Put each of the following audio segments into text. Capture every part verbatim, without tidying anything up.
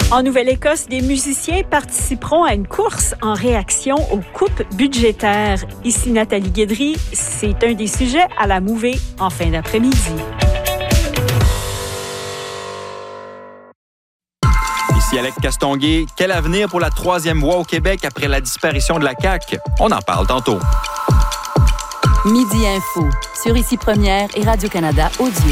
En Nouvelle-Écosse, des musiciens participeront à une course en réaction aux coupes budgétaires. Ici Nathalie Guédry, c'est un des sujets à la mouvée en fin d'après-midi. Ici Alex Castonguay. Quel avenir pour la troisième voie au Québec après la disparition de la C A Q? On en parle tantôt. Midi Info, sur Ici Première et Radio-Canada Audio.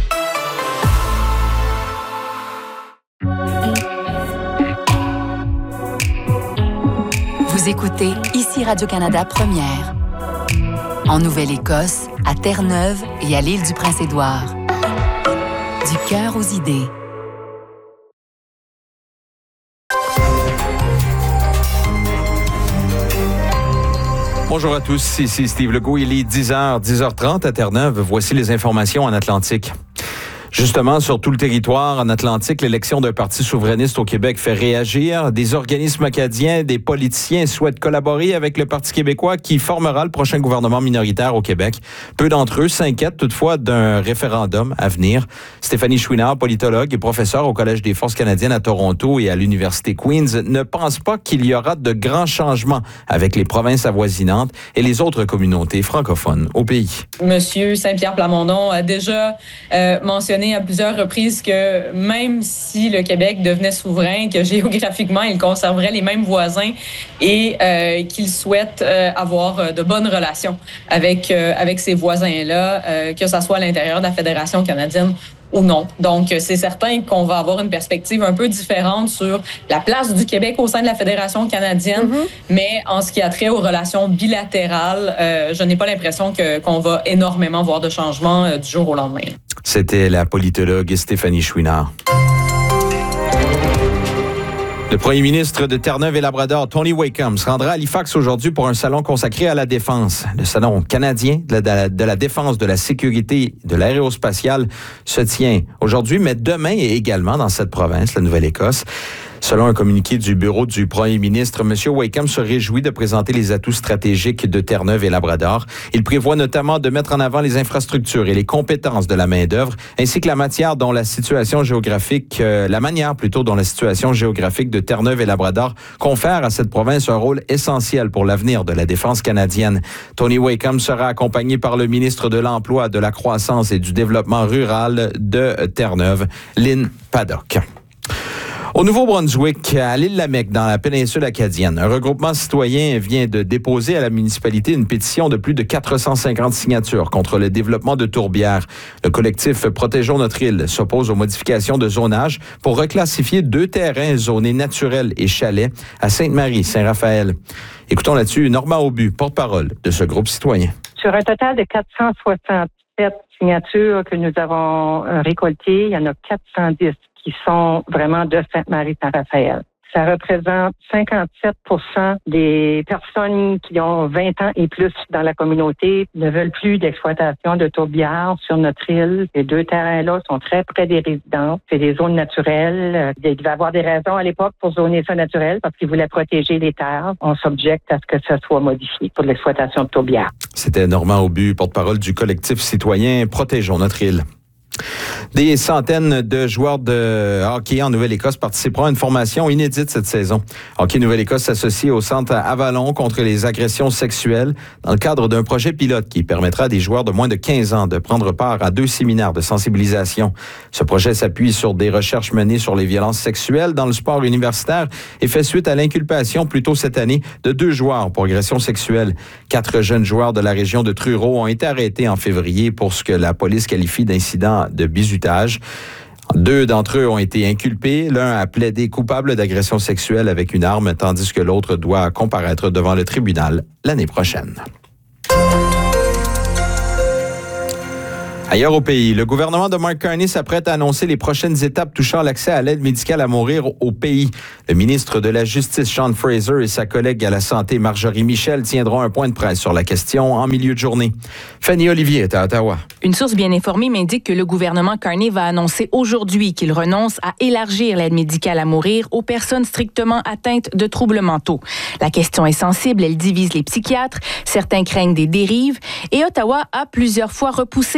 Vous écoutez Ici Radio-Canada Première. En Nouvelle-Écosse, à Terre-Neuve et à l'île du Prince-Édouard. Du cœur aux idées. Bonjour à tous, ici Steve Legault. Il est dix heures, dix heures trente à Terre-Neuve. Voici les informations en Atlantique. Justement, sur tout le territoire en Atlantique, l'élection d'un parti souverainiste au Québec fait réagir. Des organismes acadiens, des politiciens souhaitent collaborer avec le Parti québécois qui formera le prochain gouvernement minoritaire au Québec. Peu d'entre eux s'inquiètent toutefois d'un référendum à venir. Stéphanie Chouinard, politologue et professeure au Collège des Forces canadiennes à Toronto et à l'Université Queen's, ne pense pas qu'il y aura de grands changements avec les provinces avoisinantes et les autres communautés francophones au pays. Monsieur Saint-Pierre Plamondon a déjà euh, mentionné à plusieurs reprises que même si le Québec devenait souverain, que géographiquement, il conserverait les mêmes voisins et euh, qu'il souhaite euh, avoir de bonnes relations avec, euh, avec ces voisins-là, euh, que ce soit à l'intérieur de la Fédération canadienne ou non. Donc, c'est certain qu'on va avoir une perspective un peu différente sur la place du Québec au sein de la Fédération canadienne, mm-hmm. mais en ce qui a trait aux relations bilatérales, euh, je n'ai pas l'impression que, qu'on va énormément voir de changements euh, du jour au lendemain. C'était la politologue Stéphanie Chouinard. Le premier ministre de Terre-Neuve et Labrador, Tony Wakeham, se rendra à Halifax aujourd'hui pour un salon consacré à la défense. Le salon canadien de la, de la défense, de la sécurité, de l'aérospatiale se tient aujourd'hui, mais demain également dans cette province, la Nouvelle-Écosse. Selon un communiqué du bureau du premier ministre, M. Wakeham se réjouit de présenter les atouts stratégiques de Terre-Neuve et Labrador. Il prévoit notamment de mettre en avant les infrastructures et les compétences de la main-d'œuvre, ainsi que la matière dont la situation géographique, euh, la manière plutôt dont la situation géographique de Terre-Neuve et Labrador confère à cette province un rôle essentiel pour l'avenir de la défense canadienne. Tony Wakeham sera accompagné par le ministre de l'Emploi, de la Croissance et du Développement rural de Terre-Neuve, Lynn Paddock. Au Nouveau-Brunswick, à l'île Lamec, dans la péninsule acadienne, un regroupement citoyen vient de déposer à la municipalité une pétition de plus de quatre cent cinquante signatures contre le développement de tourbières. Le collectif Protégeons notre île s'oppose aux modifications de zonage pour reclassifier deux terrains zonés naturels et chalets à Sainte-Marie, Saint-Raphaël. Écoutons là-dessus Normand Aubu, porte-parole de ce groupe citoyen. Sur un total de quatre cent soixante-sept signatures que nous avons récoltées, il y en a quatre cent dix qui sont vraiment de Sainte-Marie-Saint-Raphaël. Ça représente cinquante-sept pour cent des personnes qui ont vingt ans et plus dans la communauté ne veulent plus d'exploitation de tourbières sur notre île. Ces deux terrains-là sont très près des résidences. C'est des zones naturelles. Il devait y avoir des raisons à l'époque pour zoner ça naturel parce qu'ils voulaient protéger les terres. On s'objecte à ce que ça soit modifié pour l'exploitation de tourbières. C'était Normand Aubu, porte-parole du collectif citoyen Protégeons notre île. Des centaines de joueurs de hockey en Nouvelle-Écosse participeront à une formation inédite cette saison. Hockey Nouvelle-Écosse s'associe au Centre Avalon contre les agressions sexuelles dans le cadre d'un projet pilote qui permettra à des joueurs de moins de quinze ans de prendre part à deux séminaires de sensibilisation. Ce projet s'appuie sur des recherches menées sur les violences sexuelles dans le sport universitaire et fait suite à l'inculpation plus tôt cette année de deux joueurs pour agressions sexuelles. Quatre jeunes joueurs de la région de Truro ont été arrêtés en février pour ce que la police qualifie d'incident de bizutage. Deux d'entre eux ont été inculpés. L'un a plaidé coupable d'agression sexuelle avec une arme, tandis que l'autre doit comparaître devant le tribunal l'année prochaine. Ailleurs au pays, le gouvernement de Mark Carney s'apprête à annoncer les prochaines étapes touchant l'accès à l'aide médicale à mourir au pays. Le ministre de la Justice, Sean Fraser, et sa collègue à la Santé, Marjorie Michel, tiendront un point de presse sur la question en milieu de journée. Fanny Olivier est à Ottawa. Une source bien informée m'indique que le gouvernement Carney va annoncer aujourd'hui qu'il renonce à élargir l'aide médicale à mourir aux personnes strictement atteintes de troubles mentaux. La question est sensible, elle divise les psychiatres, certains craignent des dérives et Ottawa a plusieurs fois repoussé sa décision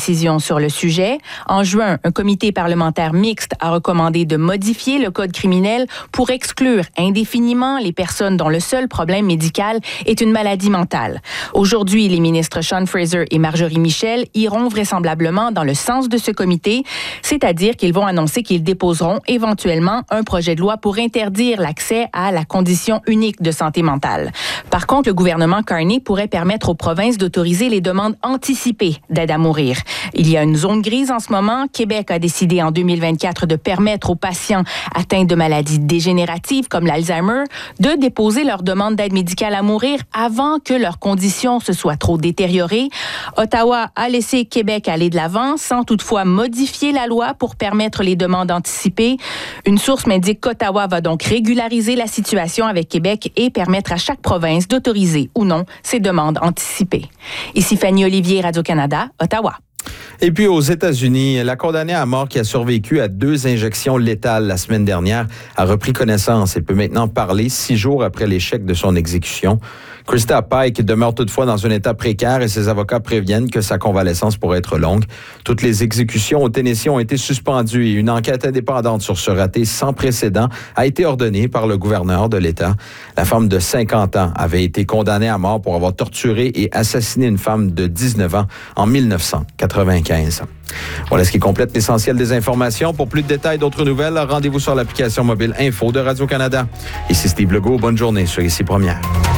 décision sur le sujet. En juin, un comité parlementaire mixte a recommandé de modifier le code criminel pour exclure indéfiniment les personnes dont le seul problème médical est une maladie mentale. Aujourd'hui, les ministres Sean Fraser et Marjorie Michel iront vraisemblablement dans le sens de ce comité, c'est-à-dire qu'ils vont annoncer qu'ils déposeront éventuellement un projet de loi pour interdire l'accès à la condition unique de santé mentale. Par contre, le gouvernement Carney pourrait permettre aux provinces d'autoriser les demandes anticipées d'aide à mourir. Il y a une zone grise en ce moment. Québec a décidé en deux mille vingt-quatre de permettre aux patients atteints de maladies dégénératives comme l'Alzheimer de déposer leur demande d'aide médicale à mourir avant que leur condition se soit trop détériorée. Ottawa a laissé Québec aller de l'avant sans toutefois modifier la loi pour permettre les demandes anticipées. Une source m'indique qu'Ottawa va donc régulariser la situation avec Québec et permettre à chaque province d'autoriser ou non ces demandes anticipées. Ici Fanny Olivier, Radio-Canada, Ottawa. Et puis aux États-Unis, la condamnée à mort qui a survécu à deux injections létales la semaine dernière a repris connaissance et peut maintenant parler six jours après l'échec de son exécution. Krista Pike demeure toutefois dans un état précaire et ses avocats préviennent que sa convalescence pourrait être longue. Toutes les exécutions au Tennessee ont été suspendues et une enquête indépendante sur ce raté sans précédent a été ordonnée par le gouverneur de l'État. La femme de cinquante ans avait été condamnée à mort pour avoir torturé et assassiné une femme de dix-neuf ans en mille neuf cent quatre-vingt-quinze. Voilà ce qui complète l'essentiel des informations. Pour plus de détails, d'autres nouvelles, rendez-vous sur l'application mobile Info de Radio-Canada. Ici Steve Legault, bonne journée sur Ici Première.